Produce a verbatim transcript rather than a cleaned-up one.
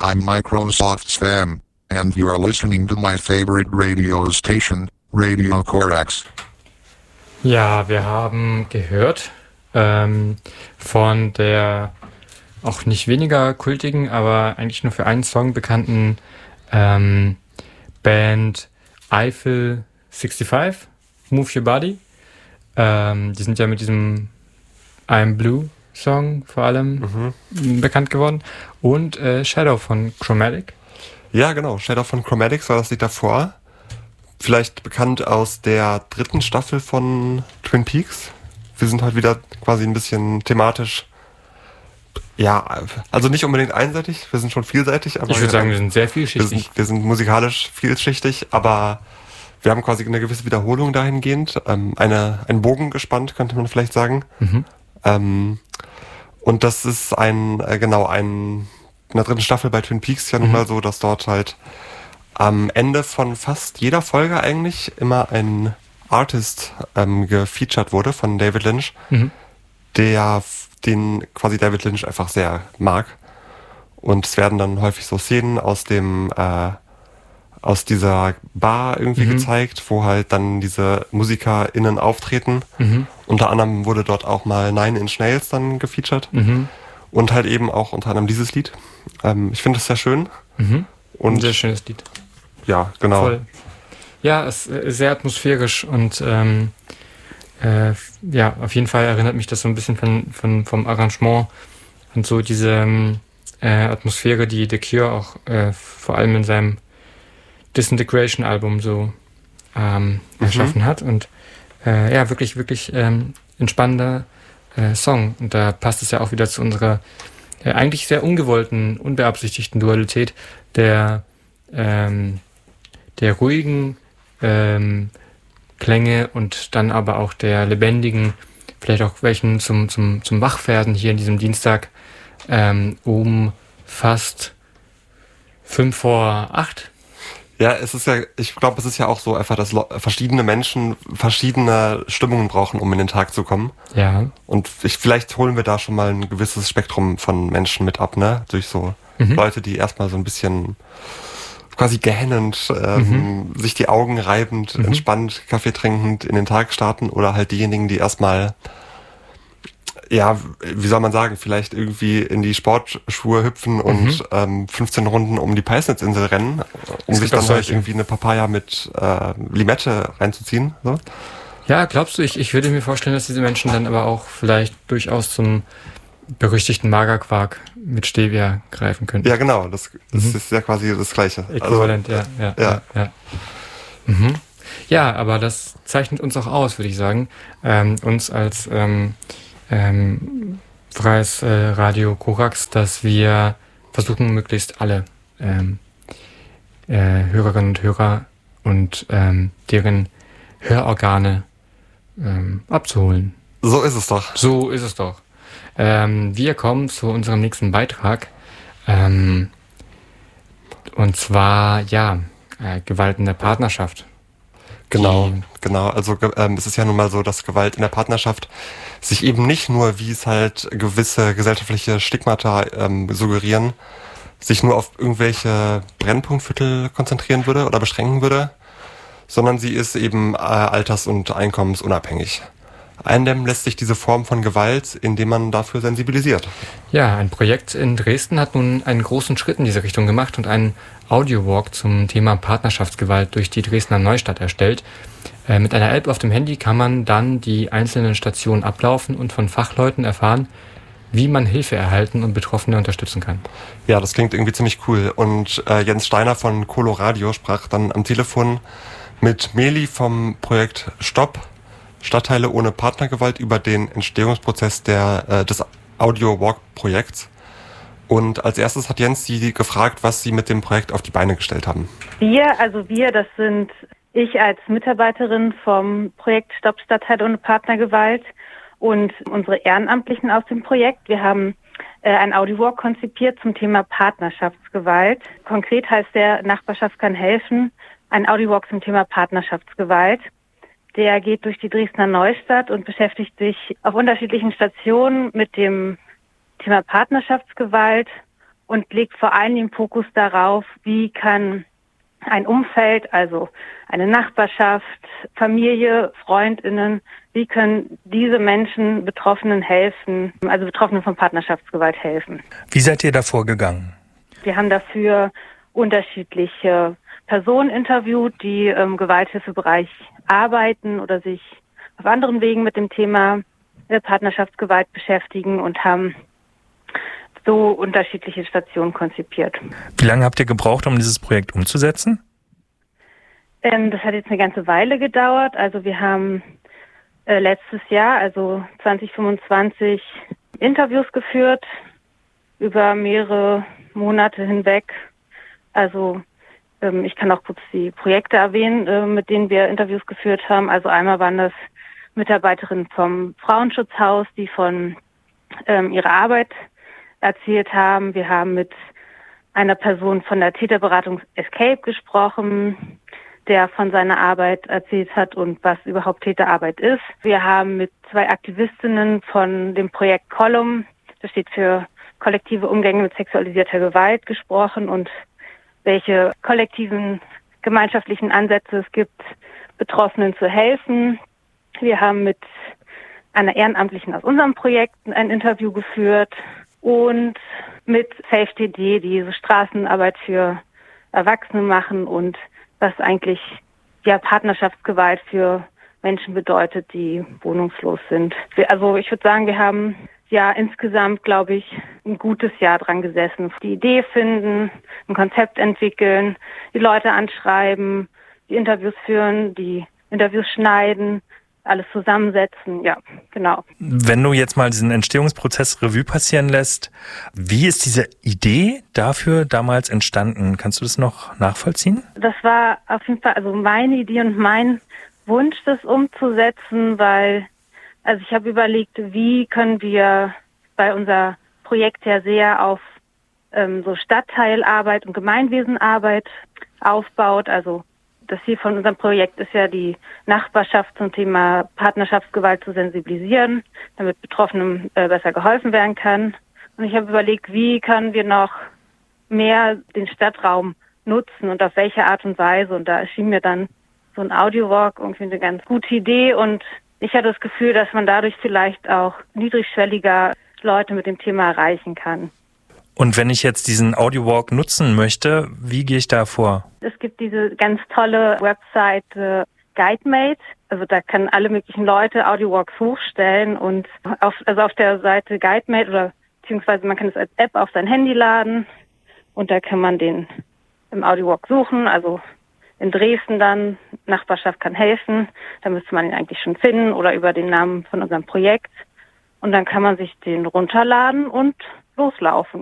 I'm Microsoft's fan, and you are listening to my favorite radio station, Radio Corax. Ja, wir haben gehört ähm, von der auch nicht weniger kultigen, aber eigentlich nur für einen Song bekannten ähm, Band Eiffel fünfundsechzig, Move Your Body. Ähm, die sind ja mit diesem I'm Blue Song vor allem mhm. bekannt geworden. Und äh, Shadow von Chromatic. Ja, genau. Shadow von Chromatic war das Lied davor. Vielleicht bekannt aus der dritten Staffel von Twin Peaks. Wir sind heute wieder quasi ein bisschen thematisch, ja, also nicht unbedingt einseitig, wir sind schon vielseitig. Aber ich würde sagen, wir sind sehr vielschichtig. Wir sind, wir sind musikalisch vielschichtig, aber wir haben quasi eine gewisse Wiederholung dahingehend. Ähm, eine, einen Bogen gespannt, könnte man vielleicht sagen. Mhm. Ähm, und das ist ein, äh, genau, ein, in der dritten Staffel bei Twin Peaks ja nun mhm. mal so, dass dort halt am Ende von fast jeder Folge eigentlich immer ein Artist ähm, gefeatured wurde von David Lynch, mhm. der den quasi David Lynch einfach sehr mag. Und es werden dann häufig so Szenen aus dem äh, aus dieser Bar irgendwie mhm. gezeigt, wo halt dann diese MusikerInnen auftreten. Mhm. Unter anderem wurde dort auch mal Nine Inch Nails dann gefeatured. Mhm. Und halt eben auch unter anderem dieses Lied. Ähm, ich finde es sehr schön. Mhm. Und ein sehr schönes Lied. Ja, genau. Voll. Ja, es ist sehr atmosphärisch und ähm, äh, ja, auf jeden Fall erinnert mich das so ein bisschen von, von vom Arrangement und so diese äh, Atmosphäre, die The Cure auch äh, vor allem in seinem Disintegration-Album so ähm, mhm. erschaffen hat. Und äh, ja, wirklich, wirklich ähm, entspannender äh, Song. Und da passt es ja auch wieder zu unserer äh, eigentlich sehr ungewollten, unbeabsichtigten Dualität der ähm, der ruhigen ähm, Klänge und dann aber auch der lebendigen, vielleicht auch welchen zum, zum, zum Wachwerden hier in diesem Dienstag ähm, um fast fünf vor acht. Ja, es ist ja, ich glaube, es ist ja auch so einfach, dass verschiedene Menschen verschiedene Stimmungen brauchen, um in den Tag zu kommen. Ja. Und ich, vielleicht holen wir da schon mal ein gewisses Spektrum von Menschen mit ab, ne? Durch so mhm. Leute, die erstmal so ein bisschen quasi gähnend, ähm, mhm. sich die Augen reibend, mhm. entspannt, Kaffee trinkend in den Tag starten, oder halt diejenigen, die erstmal, ja, wie soll man sagen, vielleicht irgendwie in die Sportschuhe hüpfen und mhm. ähm, fünfzehn Runden um die Peisnitzinsel rennen, um sich dann halt irgendwie eine Papaya mit äh, Limette reinzuziehen. So. Ja, glaubst du, ich, ich würde mir vorstellen, dass diese Menschen dann aber auch vielleicht durchaus zum berüchtigten Magerquark mit Stevia greifen könnten. Ja, genau, das, das mhm. ist ja quasi das Gleiche. Äquivalent, also, ja. Ja, ja. ja, ja. Mhm. Ja, aber das zeichnet uns auch aus, würde ich sagen. Ähm, uns als ähm, ähm, freies äh, Radio Korax, dass wir versuchen, möglichst alle ähm, äh, Hörerinnen und Hörer und ähm, deren Hörorgane ähm, abzuholen. So ist es doch. So ist es doch. Ähm, wir kommen zu unserem nächsten Beitrag. Ähm, und zwar, ja, äh, Gewalt in der Partnerschaft. Genau, Die, genau. Also ähm, es ist ja nun mal so, dass Gewalt in der Partnerschaft sich eben nicht nur, wie es halt gewisse gesellschaftliche Stigmata ähm, suggerieren, sich nur auf irgendwelche Brennpunktviertel konzentrieren würde oder beschränken würde, sondern sie ist eben äh, alters- und einkommensunabhängig. Eindämmen lässt sich diese Form von Gewalt, indem man dafür sensibilisiert. Ja, ein Projekt in Dresden hat nun einen großen Schritt in diese Richtung gemacht und einen Audio-Walk zum Thema Partnerschaftsgewalt durch die Dresdner Neustadt erstellt. Äh, mit einer App auf dem Handy kann man dann die einzelnen Stationen ablaufen und von Fachleuten erfahren, wie man Hilfe erhalten und Betroffene unterstützen kann. Ja, das klingt irgendwie ziemlich cool. Und äh, Jens Steiner von Colo Radio sprach dann am Telefon mit Meli vom Projekt Stopp! Stadtteile ohne Partnergewalt über den Entstehungsprozess der, äh, des Audio-Walk-Projekts. Und als erstes hat Jens sie gefragt, was sie mit dem Projekt auf die Beine gestellt haben. Wir, also wir, das sind ich als Mitarbeiterin vom Projekt Stopp Stadtteile ohne Partnergewalt und unsere Ehrenamtlichen aus dem Projekt. Wir haben äh, ein Audio-Walk konzipiert zum Thema Partnerschaftsgewalt. Konkret heißt der Nachbarschaft kann helfen, ein Audio-Walk zum Thema Partnerschaftsgewalt. Der geht durch die Dresdner Neustadt und beschäftigt sich auf unterschiedlichen Stationen mit dem Thema Partnerschaftsgewalt und legt vor allem den Fokus darauf, wie kann ein Umfeld, also eine Nachbarschaft, Familie, FreundInnen, wie können diese Menschen Betroffenen helfen, also Betroffenen von Partnerschaftsgewalt helfen. Wie seid ihr da vorgegangen? Wir haben dafür unterschiedliche Personen interviewt, die im Gewalthilfebereich arbeiten oder sich auf anderen Wegen mit dem Thema Partnerschaftsgewalt beschäftigen und haben so unterschiedliche Stationen konzipiert. Wie lange habt ihr gebraucht, um dieses Projekt umzusetzen? Ähm, das hat jetzt eine ganze Weile gedauert. Also wir haben äh, letztes Jahr, also zwanzig fünfundzwanzig, Interviews geführt über mehrere Monate hinweg. Also ähm, ich kann auch kurz die Projekte erwähnen, äh, mit denen wir Interviews geführt haben. Also einmal waren das Mitarbeiterinnen vom Frauenschutzhaus, die von ähm, ihrer Arbeit erzählt haben. Wir haben mit einer Person von der Täterberatung Escape gesprochen, der von seiner Arbeit erzählt hat und was überhaupt Täterarbeit ist. Wir haben mit zwei Aktivistinnen von dem Projekt Column, das steht für kollektive Umgänge mit sexualisierter Gewalt, gesprochen und welche kollektiven gemeinschaftlichen Ansätze es gibt, Betroffenen zu helfen. Wir haben mit einer Ehrenamtlichen aus unserem Projekt ein Interview geführt und mit SafeTD, die so Straßenarbeit für Erwachsene machen und was eigentlich ja Partnerschaftsgewalt für Menschen bedeutet, die wohnungslos sind. Also ich würde sagen, wir haben ja insgesamt, glaube ich, ein gutes Jahr dran gesessen. Die Idee finden, ein Konzept entwickeln, die Leute anschreiben, die Interviews führen, die Interviews schneiden, alles zusammensetzen, ja, genau. Wenn du jetzt mal diesen Entstehungsprozess Revue passieren lässt, wie ist diese Idee dafür damals entstanden? Kannst du das noch nachvollziehen? Das war auf jeden Fall also meine Idee und mein Wunsch, das umzusetzen, weil, also ich habe überlegt, wie können wir, weil unser Projekt ja sehr auf ähm, so Stadtteilarbeit und Gemeinwesenarbeit aufbaut, also das Ziel von unserem Projekt ist ja, die Nachbarschaft zum Thema Partnerschaftsgewalt zu sensibilisieren, damit Betroffenen äh, besser geholfen werden kann. Und ich habe überlegt, wie können wir noch mehr den Stadtraum nutzen und auf welche Art und Weise. Und da erschien mir dann so ein Audiowalk irgendwie eine ganz gute Idee. Und ich hatte das Gefühl, dass man dadurch vielleicht auch niedrigschwelliger Leute mit dem Thema erreichen kann. Und wenn ich jetzt diesen Audiowalk nutzen möchte, wie gehe ich da vor? Es gibt diese ganz tolle Webseite GuideMate. Also da können alle möglichen Leute Audiowalks hochstellen und auf, also auf der Seite GuideMate oder beziehungsweise man kann es als App auf sein Handy laden und da kann man den im Audiowalk suchen. Also in Dresden dann, Nachbarschaft kann helfen. Da müsste man ihn eigentlich schon finden oder über den Namen von unserem Projekt. Und dann kann man sich den runterladen und loslaufen.